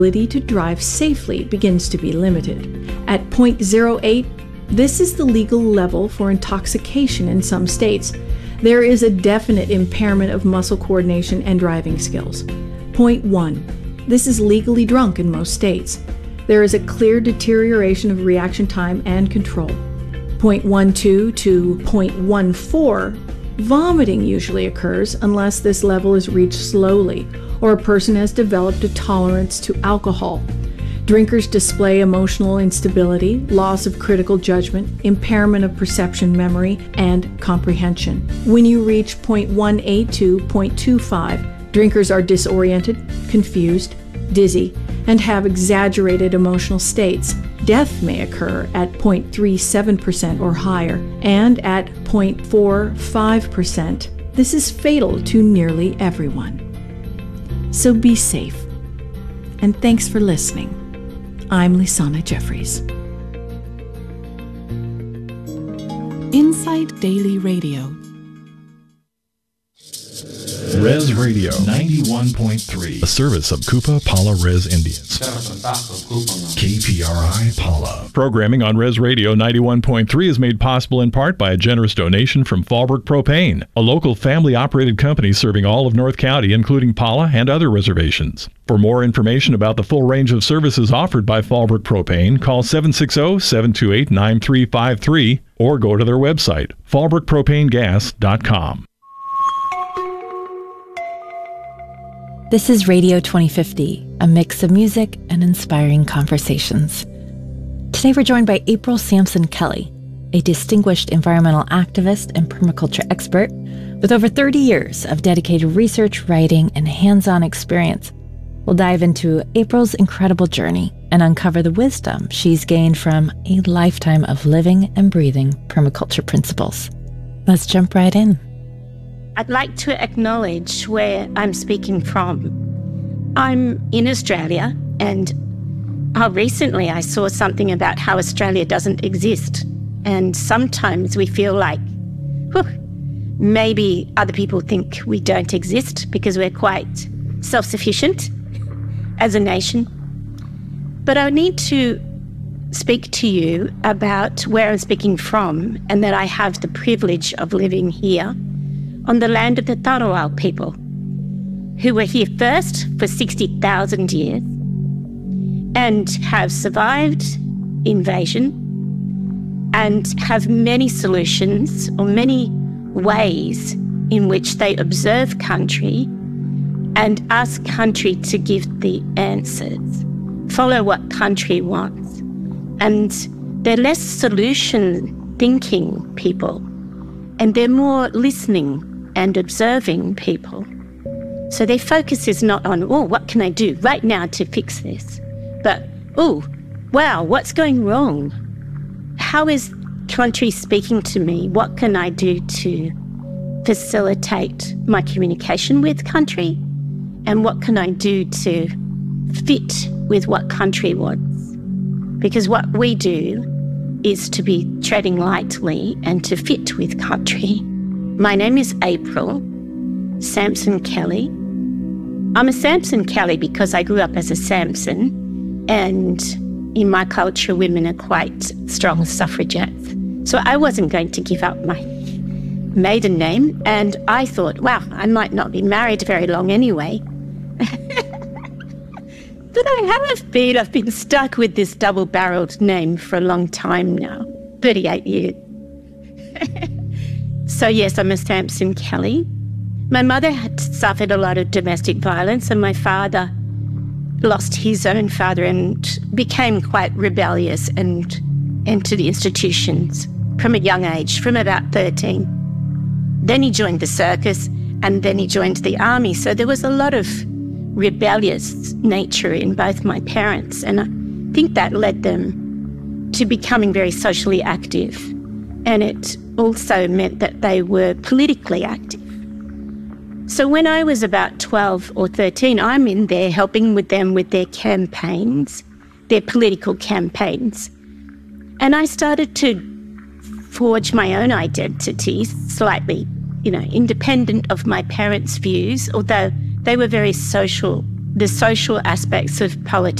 ability to drive safely begins to be limited. At 0.08, this is the legal level for intoxication in some states. There is a definite impairment of muscle coordination and driving skills. 0.1, this is legally drunk in most states. There is a clear deterioration of reaction time and control. 0.12 to 0.14, vomiting usually occurs unless this level is reached slowly or a person has developed a tolerance to alcohol. Drinkers display emotional instability, loss of critical judgment, impairment of perception, memory, and comprehension. When you reach 0.18 to 0.25, drinkers are disoriented, confused, dizzy, and have exaggerated emotional states. Death may occur at 0.37% or higher, and at 0.45%. This is fatal to nearly everyone. So be safe. And thanks for listening. I'm Lisanna Jeffries. Insight Daily Radio. Res Radio 91.3, a service of Kupa Pala Res Indians. KPRI Pala. Programming on Res Radio 91.3 is made possible in part by a generous donation from Fallbrook Propane, a local family-operated company serving all of North County, including Pala and other reservations. For more information about the full range of services offered by Fallbrook Propane, call 760-728-9353 or go to their website, fallbrookpropanegas.com. This is Radio 2050, a mix of music and inspiring conversations. Today we're joined by April Sampson-Kelly, a distinguished environmental activist and permaculture expert with over 30 years of dedicated research, writing, and hands-on experience. We'll dive into April's incredible journey and uncover the wisdom she's gained from a lifetime of living and breathing permaculture principles. Let's jump right in. I'd like to acknowledge where I'm speaking from. I'm in Australia, and recently I saw something about how Australia doesn't exist. And sometimes we feel like, maybe other people think we don't exist because we're quite self-sufficient as a nation. But I need to speak to you about where I'm speaking from, and that I have the privilege of living here on the land of the Tharawal people, who were here first for 60,000 years and have survived invasion and have many solutions or many ways in which they observe country and ask country to give the answers, follow what country wants. And they're less solution thinking people, and they're more listening and observing people. So their focus is not on, what can I do right now to fix this? But, wow, what's going wrong? How is country speaking to me? What can I do to facilitate my communication with country? And what can I do to fit with what country wants? Because what we do is to be treading lightly and to fit with country. My name is April Sampson-Kelly. I'm a Sampson-Kelly because I grew up as a Samson, and in my culture, women are quite strong suffragettes. So I wasn't going to give up my maiden name, and I thought, wow, I might not be married very long anyway. But I've been stuck with this double-barreled name for a long time now, 38 years. So yes, I'm a Sampson-Kelly. My mother had suffered a lot of domestic violence, and my father lost his own father and became quite rebellious and entered institutions from a young age, from about 13. Then he joined the circus, and then he joined the army. So there was a lot of rebellious nature in both my parents, and I think that led them to becoming very socially active. And it also meant that they were politically active. So when I was about 12 or 13, I'm in there helping with them with their campaigns, their political campaigns. And I started to forge my own identity, slightly, independent of my parents' views, although they were very social the social aspects of politics